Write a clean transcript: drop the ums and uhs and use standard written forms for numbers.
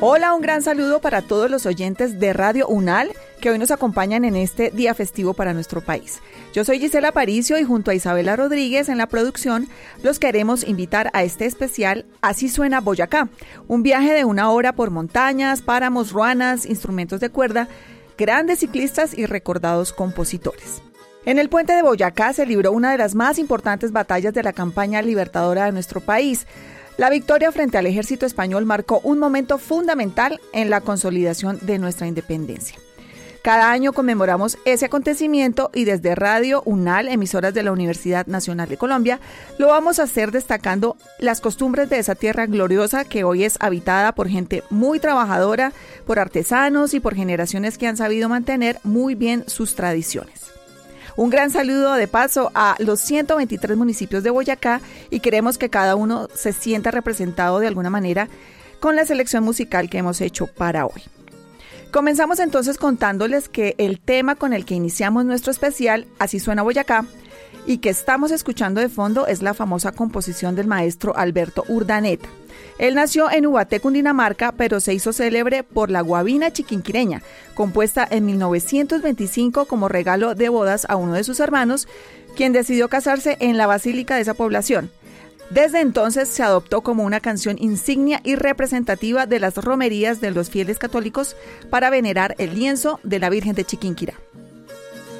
Hola, un gran saludo para todos los oyentes de Radio UNAL que hoy nos acompañan en este día festivo para nuestro país. Yo soy Gisela Aparicio y junto a Isabela Rodríguez en la producción los queremos invitar a este especial Así suena Boyacá, un viaje de 1 hora por montañas, páramos, ruanas, instrumentos de cuerda, grandes ciclistas y recordados compositores. En el puente de Boyacá se libró una de las más importantes batallas de la campaña libertadora de nuestro país. La victoria frente al ejército español marcó un momento fundamental en la consolidación de nuestra independencia. Cada año conmemoramos ese acontecimiento y desde Radio UNAL, emisoras de la Universidad Nacional de Colombia, lo vamos a hacer destacando las costumbres de esa tierra gloriosa que hoy es habitada por gente muy trabajadora, por artesanos y por generaciones que han sabido mantener muy bien sus tradiciones. Un gran saludo de paso a los 123 municipios de Boyacá y queremos que cada uno se sienta representado de alguna manera con la selección musical que hemos hecho para hoy. Comenzamos entonces contándoles que el tema con el que iniciamos nuestro especial, Así suena Boyacá, y que estamos escuchando de fondo es la famosa composición del maestro Alberto Urdaneta. Él nació en Ubaté, Cundinamarca, pero se hizo célebre por la guabina chiquinquireña, compuesta en 1925 como regalo de bodas a uno de sus hermanos, quien decidió casarse en la basílica de esa población. Desde entonces se adoptó como una canción insignia y representativa de las romerías de los fieles católicos para venerar el lienzo de la Virgen de Chiquinquirá.